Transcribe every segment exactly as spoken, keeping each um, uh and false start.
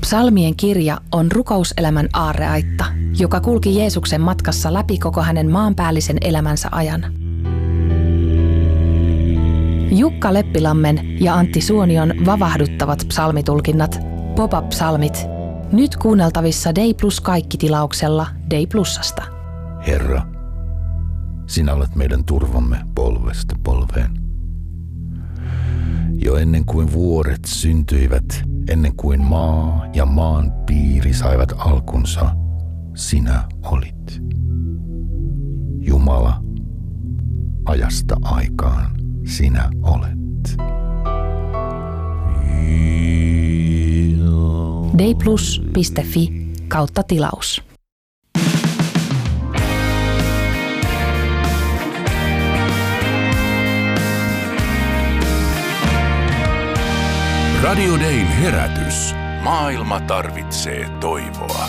Psalmien kirja on rukouselämän aarreaitta, joka kulki Jeesuksen matkassa läpi koko hänen maanpäällisen elämänsä ajan. Jukka Leppilammen ja Antti Suonion vavahduttavat psalmitulkinnat, Pop-up-psalmit, nyt kuunneltavissa Day Plus Kaikki-tilauksella Day Plusasta. Herra, sinä olet meidän turvamme polvesta polveen. Jo ennen kuin vuoret syntyivät, ennen kuin maa ja maan piiri saivat alkunsa, sinä olit. Jumala, ajasta aikaan sinä olet. dayplus piste fi kautta tilaus. Radio Dayn herätys. Maailma tarvitsee toivoa.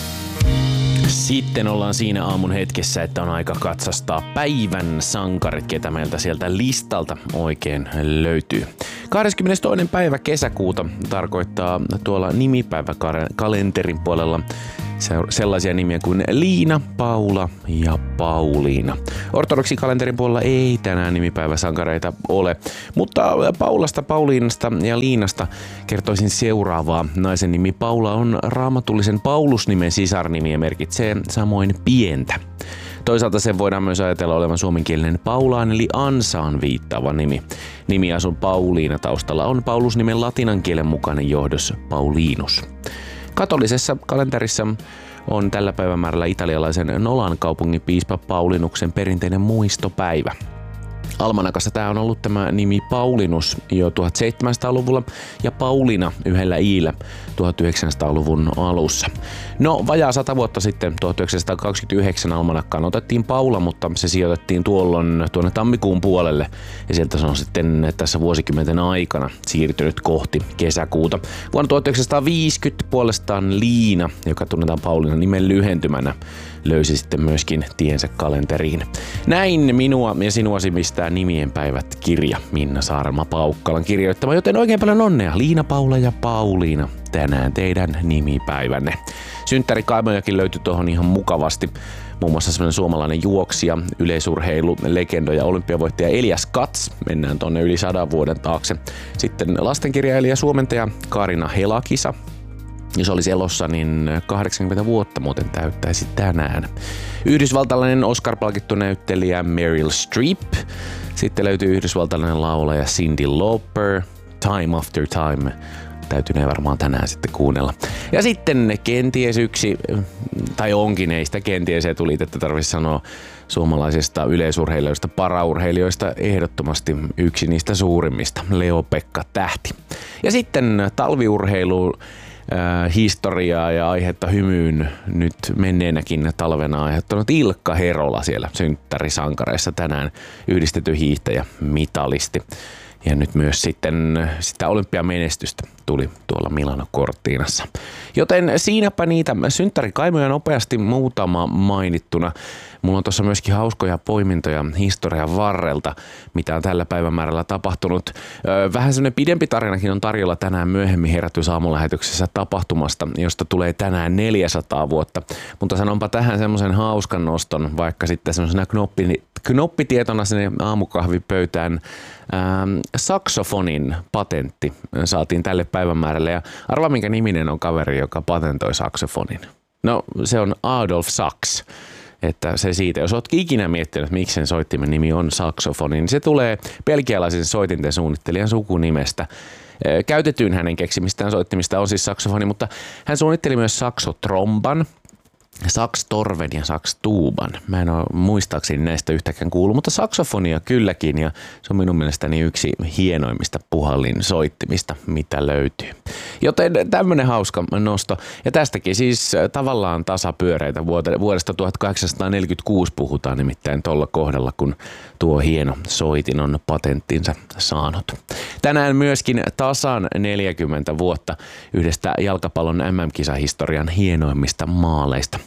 Sitten ollaan siinä aamun hetkessä, että on aika katsastaa päivän sankarit, ketä meiltä sieltä listalta oikein löytyy. kahdeskymmenestoinen päivä kesäkuuta tarkoittaa tuolla nimipäiväkalenterin puolella sellaisia nimiä kuin Liina, Paula ja Pauliina. Ortodoksikkalenterin puolella ei tänään nimipäiväsankareita ole, mutta Paulasta, Pauliinasta ja Liinasta kertoisin seuraavaa. Naisen nimi Paula on raamatullisen Paulus-nimen sisarnimi ja merkitsee samoin pientä. Toisaalta sen voidaan myös ajatella olevan suomenkielinen Paulaan eli ansaan viittaava nimi. Nimiasun Pauliina taustalla on Paulus-nimen latinan kielen mukainen johdos Paulinus. Katolisessa kalenterissa on tällä päivämäärällä italialaisen Nolan kaupungin piispa Paulinuksen perinteinen muistopäivä. Almanakassa tämä on ollut tämä nimi Paulinus jo tuhatseitsemänsataaluvulla ja Paulina yhdellä iillä tuhatyhdeksänsataaluvun alussa. No vajaa sata vuotta sitten tuhatyhdeksänsataakaksikymmentäyhdeksän almanakkaan otettiin Paula, mutta se sijoitettiin tuolloin tuonne tammikuun puolelle ja sieltä se on sitten tässä vuosikymmenten aikana siirtynyt kohti kesäkuuta. Vuonna tuhatyhdeksänsataaviisikymmentä puolestaan Liina, joka tunnetaan Paulinan nimen lyhentymänä, löysi sitten myöskin tiensä kalenteriin. Näin minua ja sinua sivistää nimien päivät -kirja Minna Saarma-Paukkalan kirjoittama, joten oikein paljon onnea Liina, Paula ja Pauliina tänään teidän nimipäivänne. Synttärikaimojakin löytyi tuohon ihan mukavasti. Muun muassa semmoinen suomalainen juoksija, yleisurheilu, legendo ja olympiavoittaja Elias Kats. Mennään tonne yli sadan vuoden taakse. Sitten lastenkirjailija ja suomentaja Kaarina Helakisa. Jos olisi elossa, niin kahdeksankymmentä vuotta muuten täyttäisi tänään. Yhdysvaltalainen Oscar-palkittu näyttelijä Meryl Streep. Sitten löytyy yhdysvaltalainen laulaja Cyndi Lauper. Time After Time. Täytynee varmaan tänään sitten kuunnella. Ja sitten kenties yksi, tai onkin ei sitä kenties etuliitettä tarvitse sanoa, suomalaisista yleisurheilijoista, paraurheilijoista ehdottomasti yksi niistä suurimmista, Leo-Pekka Tähti. Ja sitten talviurheilu. Äh, historiaa ja aihetta hymyyn nyt menneenäkin talvena aiheuttanut Ilkka Herola siellä synttärisankareissa tänään, yhdistetty hiihtäjä, mitalisti. Ja nyt myös sitten sitä olympiamenestystä tuli tuolla Milano Cortinassa. Joten siinäpä niitä synttärikaimoja nopeasti muutama mainittuna. Mulla on tuossa myöskin hauskoja poimintoja historian varrelta, mitä on tällä päivämäärällä tapahtunut. Vähän semmoinen pidempi tarinakin on tarjolla tänään myöhemmin herätys aamulähetyksessä tapahtumasta, josta tulee tänään neljäsataa vuotta. Mutta sanonpa tähän semmoisen hauskan noston, vaikka sitten semmoisena knoppi, knoppitietona sinne aamukahvipöytään. Ähm, saksofonin patentti saatiin tälle päivämäärälle ja arvaa minkä niminen on kaveri, joka patentoi saksofonin. No se on Adolf Sax. Että se siitä, jos olet ikinä miettinyt, miksi sen soittimen nimi on saksofoni, niin se tulee belgialaisen soitinten suunnittelijan sukunimestä. Käytetyin hänen keksimistään soittimista on siis saksofoni, mutta hän suunnitteli myös saksotromban, sakstorven ja sakstuuban. Mä en ole muistaakseni näistä yhtäkään kuullut, mutta saksofonia kylläkin ja se on minun mielestäni yksi hienoimmista puhallinsoittimista, mitä löytyy. Joten tämmönen hauska nosto. Ja tästäkin siis tavallaan tasapyöreitä vuodesta tuhatkahdeksansataaneljäkymmentäkuusi puhutaan nimittäin tuolla kohdalla, kun tuo hieno soitin on patenttinsa saanut. Tänään myöskin tasan neljäkymmentä vuotta yhdestä jalkapallon M M-kisahistorian hienoimmista maaleista.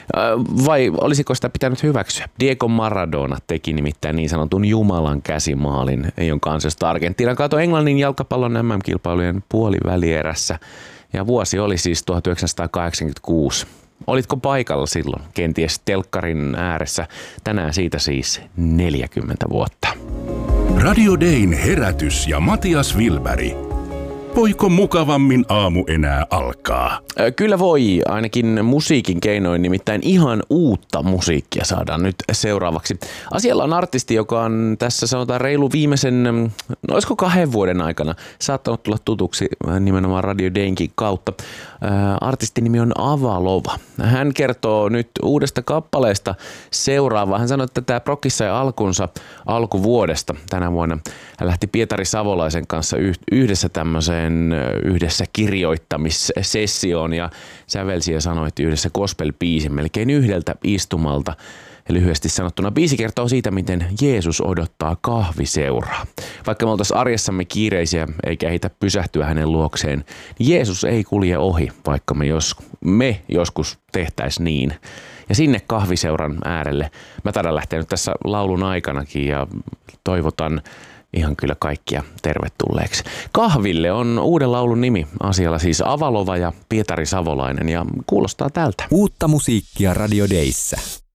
Vai olisiko sitä pitänyt hyväksyä? Diego Maradona teki nimittäin niin sanotun Jumalan käsimaalin, jonka ansiosta Argentiina kaatoi Englannin jalkapallon M M-kilpailujen puolivälierässä Ja vuosi oli siis tuhatyhdeksänsataakahdeksankymmentäkuusi. Olitko paikalla silloin, kenties telkkarin ääressä? Tänään siitä siis neljäkymmentä vuotta. Radio Dayn herätys ja Matias Wilberg. Voiko mukavammin aamu enää alkaa? Kyllä voi, ainakin musiikin keinoin, nimittäin ihan uutta musiikkia saadaan nyt seuraavaksi. Asialla on artisti, joka on tässä sanotaan reilu viimeisen, no olisiko kahden vuoden aikana saattanut tulla tutuksi nimenomaan Radio Daynkin kautta. Artistin nimi on Avalova. Hän kertoo nyt uudesta kappaleesta seuraavaa. Hän sanoi, että tämä prokki sai alkunsa alkuvuodesta tänä vuonna. Hän lähti Pietari Savolaisen kanssa yhdessä tämmöiseen yhdessä kirjoittamissessioon ja sävelsi ja sanoi, että yhdessä gospel-biisin melkein yhdeltä istumalta. Ja lyhyesti sanottuna biisi kertoo siitä, miten Jeesus odottaa kahviseuraa. Vaikka me oltaisiin arjessamme kiireisiä eikä ehditä pysähtyä hänen luokseen, niin Jeesus ei kulje ohi, vaikka me, jos, me joskus tehtäisiin niin. Ja sinne kahviseuran äärelle mä taidan lähteä nyt tässä laulun aikanakin ja toivotan ihan kyllä kaikkia tervetulleeksi. Kahville on uuden laulun nimi. Asialla siis Avalova ja Pietari Savolainen ja kuulostaa tältä. Uutta musiikkia Radio Dayssä.